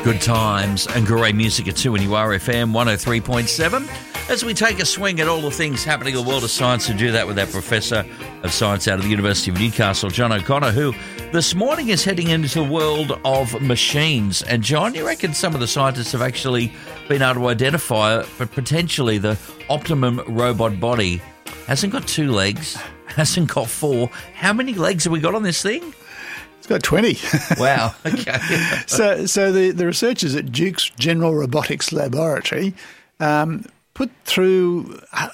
Good times and great music at 2NURFM 103.7 as we take a swing at all the things happening in the world of science and do that with our Professor of Science out of the University of Newcastle, John O'Connor, who this morning is heading into the world of machines. And John, you reckon some of the scientists have actually been able to identify potentially the optimum robot body hasn't got 2 legs, hasn't got 4. How many legs have we got on this thing? It's got 20. Wow, okay. So the researchers at Duke's General Robotics Laboratory put through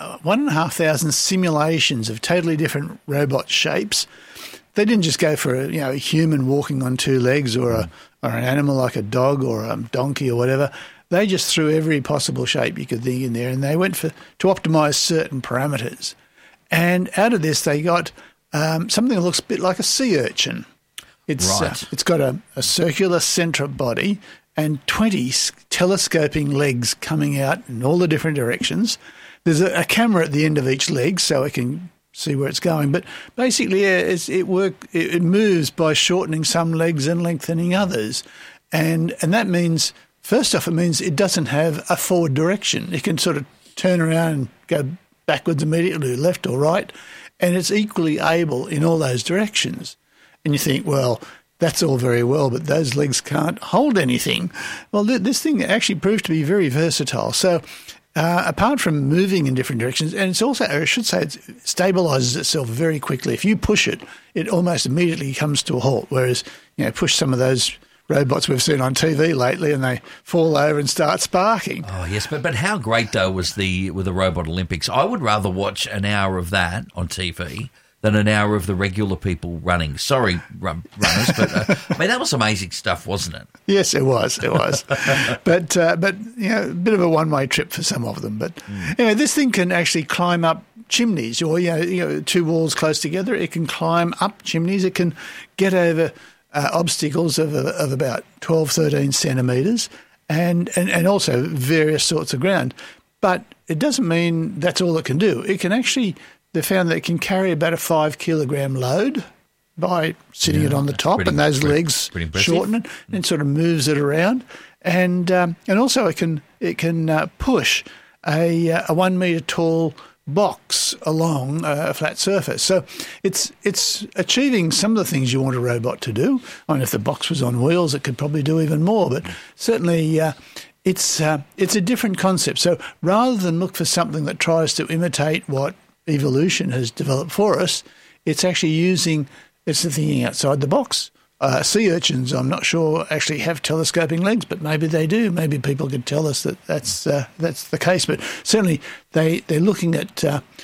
1,500 simulations of totally different robot shapes. They didn't just go for a human walking on 2 legs or an animal like a dog or a donkey or whatever. They just threw every possible shape you could think in there, and they went to optimise certain parameters. And out of this, they got something that looks a bit like a sea urchin. It's got a circular centre body and 20 telescoping legs coming out in all the different directions. There's a camera at the end of each leg so it can see where it's going. But basically, it moves by shortening some legs and lengthening others. And that means, first off, it means it doesn't have a forward direction. It can sort of turn around and go backwards immediately, left or right, and it's equally able in all those directions. And you think, well, that's all very well, but those legs can't hold anything. Well, this thing actually proved to be very versatile. So apart from moving in different directions, and it's also, I should say, it stabilises itself very quickly. If you push it, it almost immediately comes to a halt, whereas, push some of those robots we've seen on TV lately and they fall over and start sparking. Oh, yes, but how great, though, with the Robot Olympics? I would rather watch an hour of that on TV than an hour of the regular people running. Sorry, runners, but that was amazing stuff, wasn't it? Yes, it was. but a bit of a one-way trip for some of them. But this thing can actually climb up chimneys, or 2 walls close together. It can climb up chimneys. It can get over obstacles of about 12, 13 centimetres, and also various sorts of ground. But it doesn't mean that's all it can do. It can actually. They found that it can carry about a 5-kilogram load by sitting it on the top, and those legs shorten it and sort of moves it around. And also it can push a 1 metre tall box along a flat surface. So it's achieving some of the things you want a robot to do. I mean, if the box was on wheels, it could probably do even more. But certainly it's a different concept. So rather than look for something that tries to imitate what evolution has developed for us, it's actually it's the thinking outside the box. Sea urchins, I'm not sure, actually have telescoping legs, but maybe they do. Maybe people could tell us that that's the case. But certainly they're looking at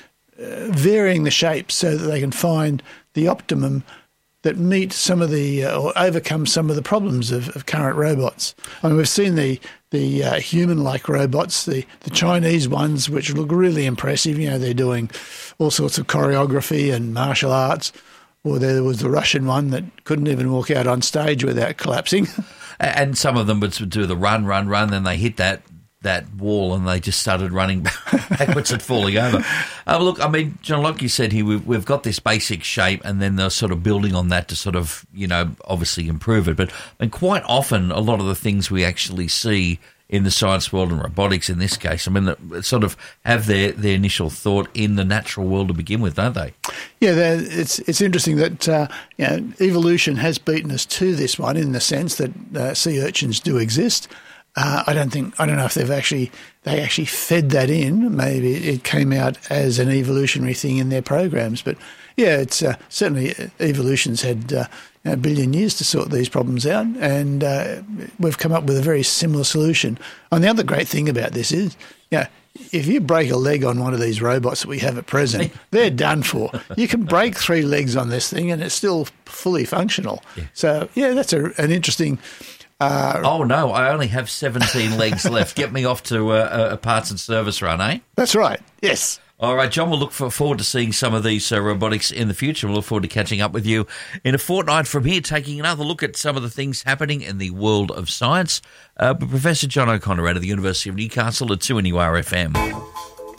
varying the shapes so that they can find the optimum that meet some of the or overcome some of the problems of current robots. I mean, we've seen the human-like robots, the Chinese ones, which look really impressive. They're doing all sorts of choreography and martial arts. Or there was the Russian one that couldn't even walk out on stage without collapsing. And some of them would do the run, then they hit that wall and they just started running backwards and falling over. Look, I mean, John, like you said here, we've got this basic shape and then they're sort of building on that to sort of, obviously improve it. But quite often, a lot of the things we actually see in the science world and robotics in this case, I mean, that sort of have their initial thought in the natural world to begin with, don't they? Yeah, it's interesting that evolution has beaten us to this one in the sense that sea urchins do exist. I don't know if they actually fed that in. Maybe it came out as an evolutionary thing in their programs. But yeah, it's certainly evolution's had a billion years to sort these problems out, and we've come up with a very similar solution. And the other great thing about this is, if you break a leg on one of these robots that we have at present, they're done for. You can break 3 legs on this thing and it's still fully functional. Yeah. So yeah, that's an interesting. Oh, no, I only have 17 legs left. Get me off to a parts and service run, eh? That's right, yes. All right, John, we'll look forward to seeing some of these robotics in the future. We'll look forward to catching up with you in a fortnight from here, taking another look at some of the things happening in the world of science. Professor John O'Connor out of the University of Newcastle at 2NURFM.